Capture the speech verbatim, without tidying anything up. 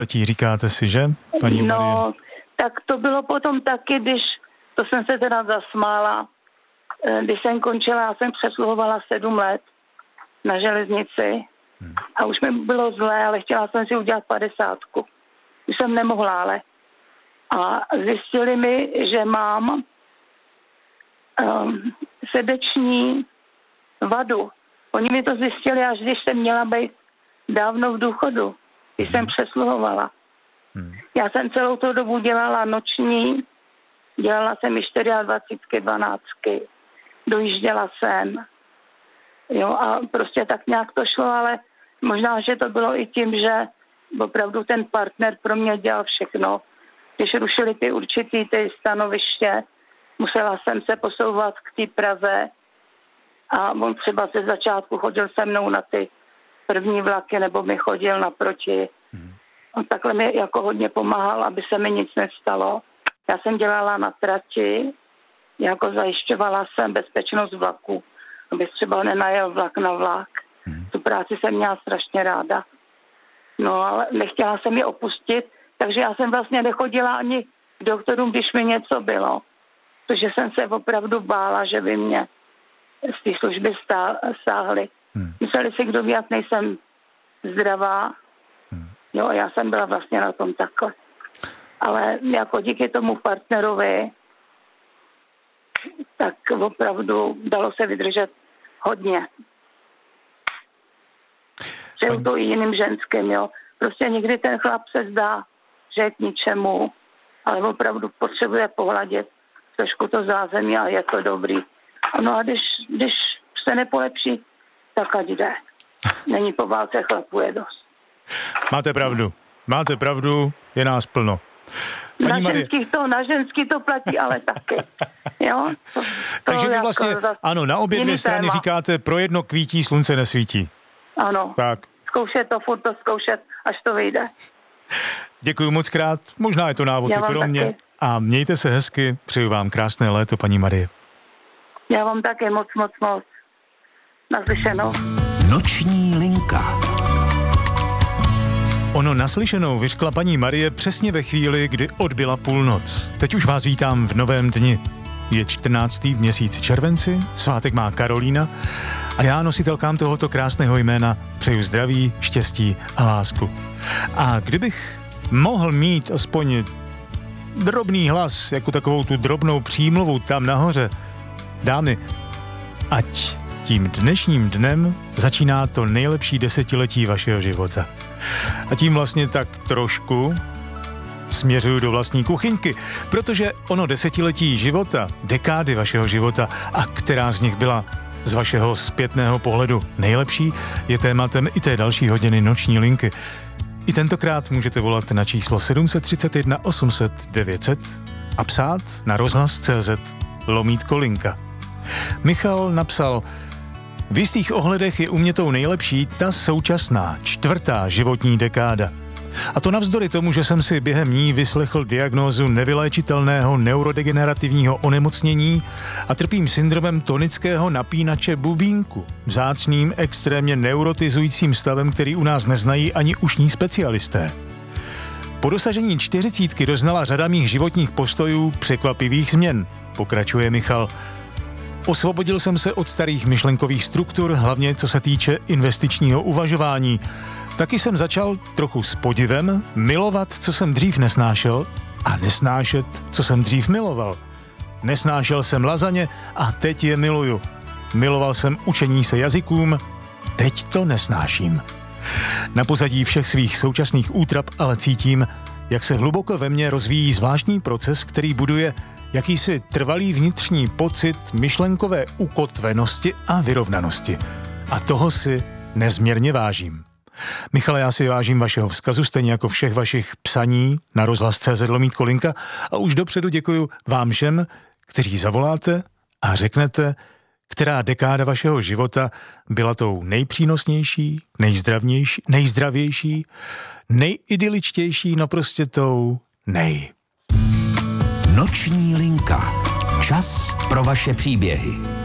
Tí říkáte si, že, paní No, Marie? tak to bylo potom taky, když, to jsem se teda zasmála, když jsem končila, já jsem přesluhovala sedm let na železnici hmm. a už mi bylo zlé, ale chtěla jsem si udělat padesátku. Už jsem nemohla, ale. A zjistili mi, že mám um, srdeční vadu. Oni mi to zjistili, až když jsem měla být dávno v důchodu, když hmm. jsem přesluhovala. Hmm. Já jsem celou tu dobu dělala noční, dělala jsem i dvacet dvanáctky, dojížděla jsem, jo, a prostě tak nějak to šlo, ale možná, že to bylo i tím, že opravdu ten partner pro mě dělal všechno. Když rušili ty určitý ty stanoviště, musela jsem se posouvat k té Praze a on třeba ze začátku chodil se mnou na ty první vlaky, nebo mi chodil naproti. Hmm. On takhle mi jako hodně pomáhal, aby se mi nic nestalo. Já jsem dělala na trati, jako zajišťovala jsem bezpečnost vlaku, aby třeba nenajel vlak na vlak. Hmm. Tu práci jsem měla strašně ráda. No ale nechtěla jsem ji opustit, takže já jsem vlastně nechodila ani k doktorům, když mi něco bylo. Protože jsem se opravdu bála, že by mě z té služby sáhli. Hmm. Mysleli si, kdo ví, jak nejsem zdravá. Hmm. Jo, já jsem byla vlastně na tom takhle. Ale jako díky tomu partnerovi, tak opravdu dalo se vydržet hodně. Přeju to i jiným ženským, jo. Prostě někdy ten chlap se zdá, že je k ničemu, ale opravdu potřebuje pohladit trošku to zázemí a je to dobrý. No a když, když se nepolepší, tak ať jde. Není po válce, chlapu je dost. Máte pravdu. Máte pravdu, je nás plno. Paní na ženských to, na ženský to platí, ale taky. Jo? To, to Takže vy jako vlastně, ano, na obě dvě strany téma. Říkáte, pro jedno kvítí, slunce nesvítí. Ano. Tak. Zkoušet to, furt to zkoušet, až to vyjde. Děkuji moc krát, možná je to návod i pro taky. Mě. A mějte se hezky, přeju vám krásné léto, paní Marie. Já vám také moc, moc, moc. Naslyšenou. Noční linka. Ono naslyšenou vyřkla paní Marie přesně ve chvíli, kdy odbyla půlnoc. Teď už vás vítám v novém dni. Je čtrnáctý v měsíci červenci, svátek má Karolína a já nositelkám tohoto krásného jména přeju zdraví, štěstí a lásku. A kdybych mohl mít aspoň drobný hlas, jako takovou tu drobnou přímluvu tam nahoře, dámy, ať tím dnešním dnem začíná to nejlepší desetiletí vašeho života. A tím vlastně tak trošku směřuju do vlastní kuchyňky, protože ono desetiletí života, dekády vašeho života, a která z nich byla z vašeho zpětného pohledu nejlepší, je tématem i té další hodiny noční linky. I tentokrát můžete volat na číslo sedm set třicet jedna osm set devět set a psát na rozhlas tečka cé zet lomítko linka. Michal napsal: v jistých ohledech je u mě tou nejlepší ta současná, čtvrtá životní dekáda. A to navzdory tomu, že jsem si během ní vyslechl diagnózu nevyléčitelného neurodegenerativního onemocnění a trpím syndromem tonického napínače bubínku, vzácným, extrémně neurotizujícím stavem, který u nás neznají ani ušní specialisté. Po dosažení čtyřicítky doznala řada mých životních postojů překvapivých změn, pokračuje Michal. Osvobodil jsem se od starých myšlenkových struktur, hlavně co se týče investičního uvažování. Taky jsem začal trochu s podivem milovat, co jsem dřív nesnášel, a nesnášet, co jsem dřív miloval. Nesnášel jsem lazaně a teď je miluju. Miloval jsem učení se jazykům, teď to nesnáším. Na pozadí všech svých současných útrap ale cítím, jak se hluboko ve mně rozvíjí zvláštní proces, který buduje jakýsi trvalý vnitřní pocit myšlenkové ukotvenosti a vyrovnanosti. A toho si nezměrně vážím. Michale, já si vážím vašeho vzkazu, stejně jako všech vašich psaní na rozhlas tečka cé zet lomítko linka, a už dopředu děkuju vám všem, kteří zavoláte a řeknete, která dekáda vašeho života byla tou nejpřínosnější, nejzdravnější, nejzdravější, nejidyličtější, no prostě tou nej. Noční linka. Čas pro vaše příběhy.